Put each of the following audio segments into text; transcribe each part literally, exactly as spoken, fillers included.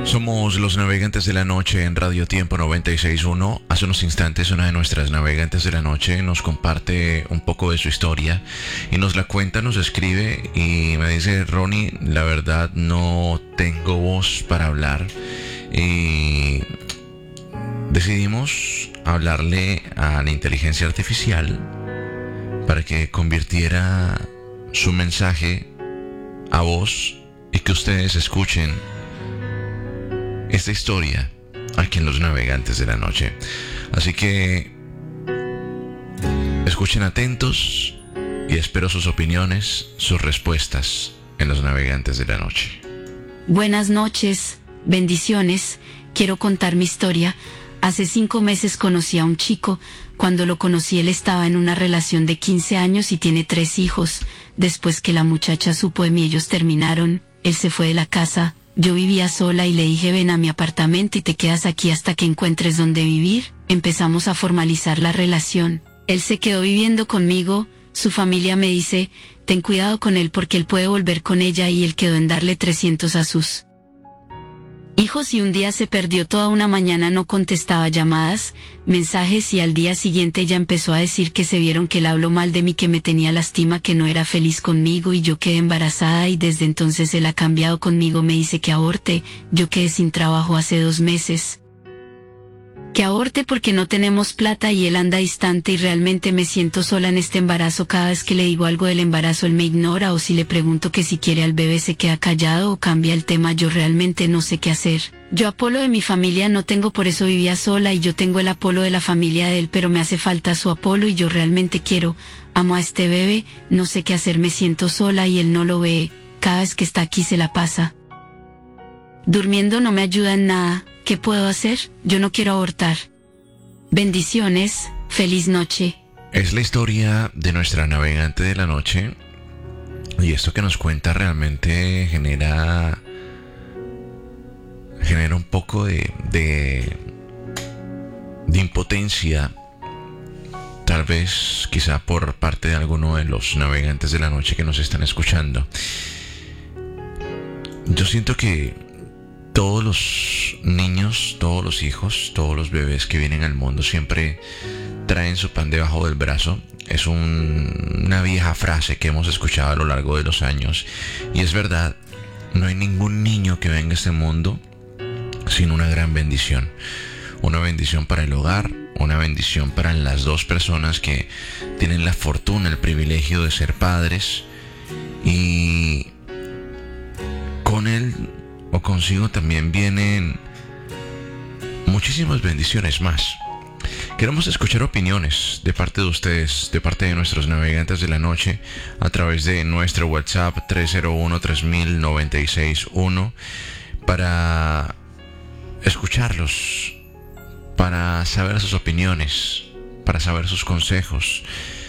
Somos los navegantes de la noche en Radio Tiempo noventa y seis punto uno. Hace unos instantes una de nuestras navegantes de la noche nos comparte un poco de su historia y nos la cuenta, nos escribe y me dice: Ronnie, la verdad no tengo voz para hablar, y decidimos hablarle a la inteligencia artificial para que convirtiera su mensaje a voz y que ustedes escuchen esta historia aquí en Los Navegantes de la Noche. Así que escuchen atentos y espero sus opiniones, sus respuestas en Los Navegantes de la Noche. Buenas noches, bendiciones. Quiero contar mi historia. Hace cinco meses conocí a un chico. Cuando lo conocí, él estaba en una relación de quince años y tiene tres hijos. Después que la muchacha supo de mí, ellos terminaron. Él se fue de la casa. Yo vivía sola y le dije: ven a mi apartamento y te quedas aquí hasta que encuentres donde vivir. Empezamos a formalizar la relación. Él se quedó viviendo conmigo. Su familia me dice: ten cuidado con él porque él puede volver con ella, y él quedó en darle trescientos a sus hijos, y un día se perdió toda una mañana, no contestaba llamadas, mensajes, y al día siguiente ella empezó a decir que se vieron, que él habló mal de mí, que me tenía lástima, que no era feliz conmigo, y yo quedé embarazada, y desde entonces él ha cambiado conmigo. Me dice que aborte. Yo quedé sin trabajo hace dos meses. Que aborte porque no tenemos plata, y él anda distante, y realmente me siento sola en este embarazo. Cada vez que le digo algo del embarazo él me ignora, o si le pregunto que si quiere al bebé se queda callado o cambia el tema. Yo realmente no sé qué hacer. Yo apoyo de mi familia no tengo, por eso vivía sola, y yo tengo el apoyo de la familia de él, pero me hace falta su apoyo y yo realmente quiero, amo a este bebé, no sé qué hacer, me siento sola y él no lo ve. Cada vez que está aquí se la pasa durmiendo, no me ayuda en nada. ¿Qué puedo hacer? Yo no quiero abortar. Bendiciones, feliz noche. Es la historia de nuestra navegante de la noche, y esto que nos cuenta realmente genera genera un poco de de, de impotencia, tal vez quizá por parte de alguno de los navegantes de la noche que nos están escuchando. Yo siento que todos los niños, todos los hijos, todos los bebés que vienen al mundo siempre traen su pan debajo del brazo. Es un, una vieja frase que hemos escuchado a lo largo de los años, y es verdad. No hay ningún niño que venga a este mundo sin una gran bendición. Una bendición para el hogar, una bendición para las dos personas que tienen la fortuna, el privilegio de ser padres, y con él o consigo también vienen muchísimas bendiciones más. Queremos escuchar opiniones de parte de ustedes, de parte de nuestros navegantes de la noche, a través de nuestro WhatsApp tres cero uno, tres mil, noventa y seis uno, para escucharlos, para saber sus opiniones, para saber sus consejos.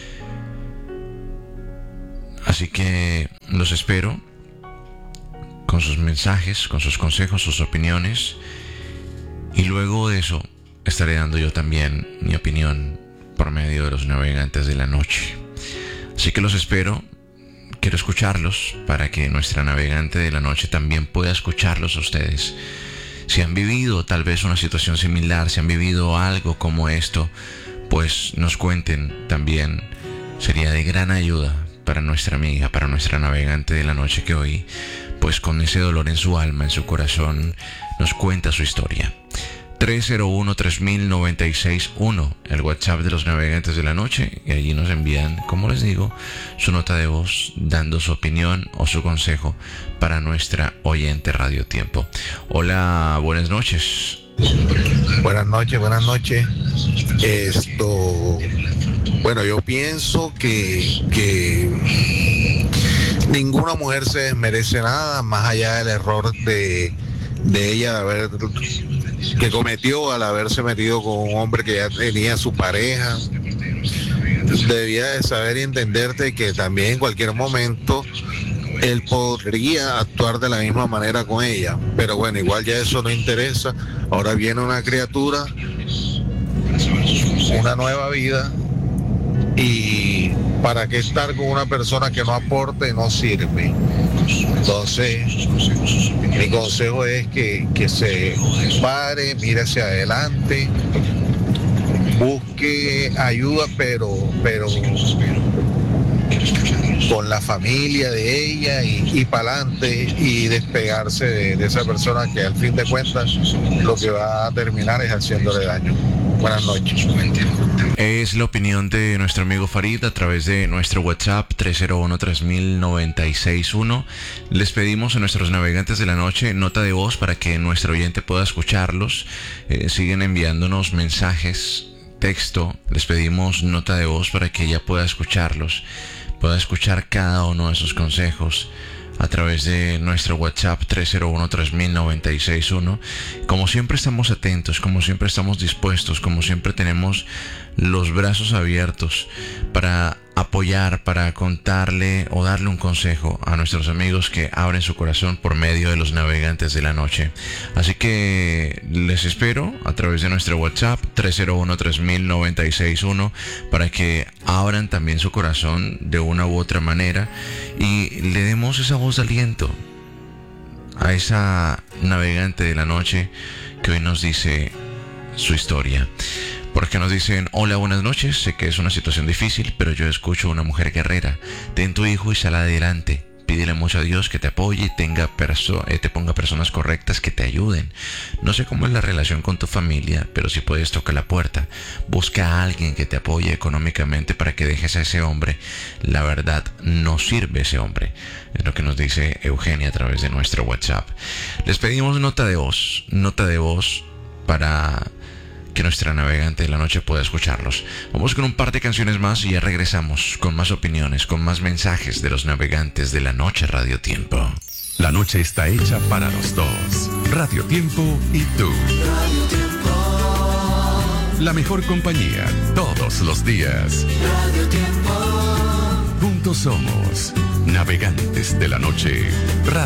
Así que los espero con sus mensajes, con sus consejos, sus opiniones, y luego de eso estaré dando yo también mi opinión por medio de los navegantes de la noche. Así que los espero, quiero escucharlos para que nuestra navegante de la noche también pueda escucharlos a ustedes. Si han vivido tal vez una situación similar, si han vivido algo como esto, pues nos cuenten también. Sería de gran ayuda para nuestra amiga, para nuestra navegante de la noche, que hoy, pues con ese dolor en su alma, en su corazón, nos cuenta su historia. tres cero uno, tres mil, noventa y seis uno, el WhatsApp de los navegantes de la noche, y allí nos envían, como les digo, su nota de voz dando su opinión o su consejo para nuestra oyente Radio Tiempo. Hola, buenas noches. Buenas noches, buenas noches. Esto, bueno, yo pienso que, que ninguna mujer se merece nada más allá del error de, de ella de haber, que cometió al haberse metido con un hombre que ya tenía su pareja. Debía de saber y entenderte que también en cualquier momento él podría actuar de la misma manera con ella, pero bueno, igual ya eso no interesa. Ahora viene una criatura, una nueva vida, y para qué estar con una persona que no aporte, no sirve. Entonces, mi consejo es que, que se pare, mire hacia adelante, busque ayuda, pero, pero con la familia de ella y, y para adelante y despegarse de, de esa persona que al fin de cuentas lo que va a terminar es haciéndole daño. Buenas noches. Es la opinión de nuestro amigo Farid a través de nuestro WhatsApp tres cero uno, tres mil, noventa y seis uno. Les pedimos a nuestros navegantes de la noche nota de voz para que nuestro oyente pueda escucharlos. Eh, siguen enviándonos mensajes, texto. Les pedimos nota de voz para que ella pueda escucharlos, pueda escuchar cada uno de sus consejos a través de nuestro WhatsApp tres cero uno, tres mil, noventa y seis uno. Como siempre estamos atentos, como siempre estamos dispuestos, como siempre tenemos los brazos abiertos para apoyar, para contarle o darle un consejo a nuestros amigos que abren su corazón por medio de los navegantes de la noche. Así que les espero a través de nuestro WhatsApp tres cero uno, tres mil, noventa y seis uno para que abran también su corazón de una u otra manera y le demos esa voz de aliento a esa navegante de la noche que hoy nos dice su historia. Porque nos dicen: hola, buenas noches, sé que es una situación difícil, pero yo escucho a una mujer guerrera. Ten tu hijo y sal adelante. Pídele mucho a Dios que te apoye y tenga perso- eh, te ponga personas correctas que te ayuden. No sé cómo es la relación con tu familia, pero si puedes, toca la puerta. Busca a alguien que te apoye económicamente para que dejes a ese hombre. La verdad, no sirve ese hombre. Es lo que nos dice Eugenia a través de nuestro WhatsApp. Les pedimos nota de voz, nota de voz para que nuestra navegante de la noche pueda escucharlos. Vamos con un par de canciones más y ya regresamos con más opiniones, con más mensajes de los navegantes de la noche. Radio Tiempo. La noche está hecha para los dos. Radio Tiempo y tú. Radio Tiempo. La mejor compañía todos los días. Radio Tiempo. Juntos somos navegantes de la noche. Radio